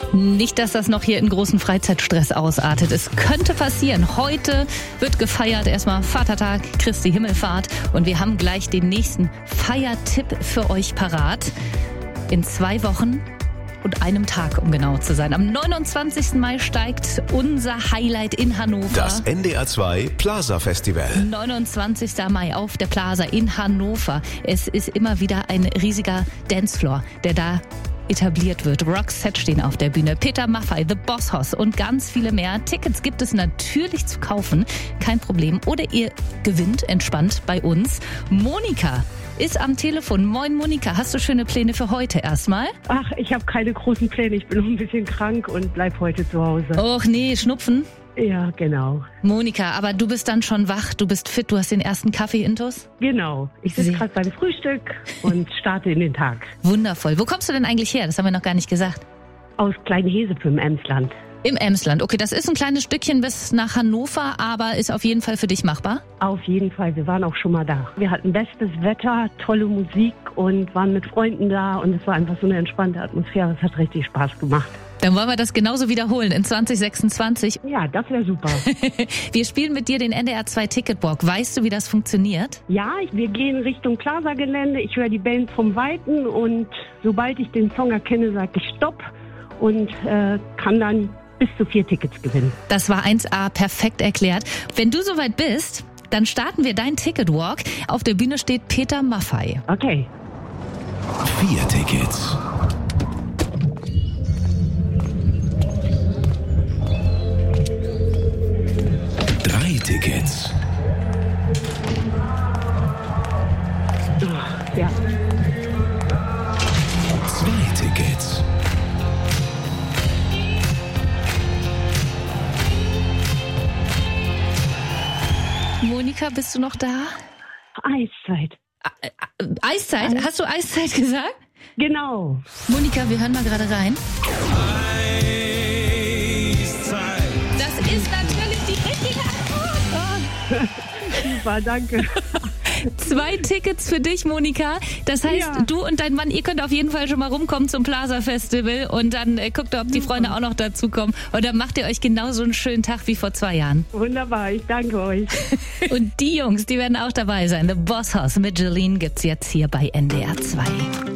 Nicht, dass das noch hier in großen Freizeitstress ausartet. Es könnte passieren. Heute wird gefeiert. Erstmal Vatertag, Christi Himmelfahrt. Und wir haben gleich den nächsten Feiertipp für euch parat. In 2 Wochen und einem Tag, um genau zu sein. Am 29. Mai steigt unser Highlight in Hannover. Das NDR 2 Plaza Festival. 29. Mai auf der Plaza in Hannover. Es ist immer wieder ein riesiger Dancefloor, der da etabliert wird. Roxette stehen auf der Bühne, Peter Maffay, The Boss Hoss und ganz viele mehr. Tickets gibt es natürlich zu kaufen, kein Problem. Oder ihr gewinnt entspannt bei uns. Monika ist am Telefon. Moin Monika, hast du schöne Pläne für heute erstmal? Ach, ich habe keine großen Pläne. Ich bin noch ein bisschen krank und bleib heute zu Hause. Och nee, Schnupfen? Ja, genau. Monika, aber du bist dann schon wach, du bist fit, du hast den ersten Kaffee intus? Genau. Ich sitze gerade beim Frühstück und starte in den Tag. Wundervoll. Wo kommst du denn eigentlich her? Das haben wir noch gar nicht gesagt. Aus Kleinhesepe im Emsland. Im Emsland. Okay, das ist ein kleines Stückchen bis nach Hannover, aber ist auf jeden Fall für dich machbar? Auf jeden Fall. Wir waren auch schon mal da. Wir hatten bestes Wetter, tolle Musik und waren mit Freunden da und es war einfach so eine entspannte Atmosphäre. Es hat richtig Spaß gemacht. Dann wollen wir das genauso wiederholen in 2026. Ja, das wäre super. Wir spielen mit dir den NDR 2 Ticketwalk. Weißt du, wie das funktioniert? Ja, wir gehen Richtung Plaza-Gelände. Ich höre die Band vom Weiten und sobald ich den Song erkenne, sage ich Stopp und kann dann bis zu 4 Tickets gewinnen. Das war 1A, perfekt erklärt. Wenn du soweit bist, dann starten wir deinen Ticketwalk. Auf der Bühne steht Peter Maffay. Okay. 4 Tickets. 3 Tickets. Ja. 2 Tickets. Monika, bist du noch da? Eiszeit. Eiszeit? Hast du Eiszeit gesagt? Genau. Monika, wir hören mal gerade rein. Eiszeit. Das ist natürlich die richtige Antwort. Super, danke. 2 Tickets für dich, Monika. Das heißt, Ja. du und dein Mann, ihr könnt auf jeden Fall schon mal rumkommen zum Plaza Festival und dann guckt ihr, ob die Freunde auch noch dazukommen. Und dann macht ihr euch genauso einen schönen Tag wie vor 2 Jahren. Wunderbar, ich danke euch. Und die Jungs, die werden auch dabei sein. The Boss Hoss mit Jolene gibt's jetzt hier bei NDR 2.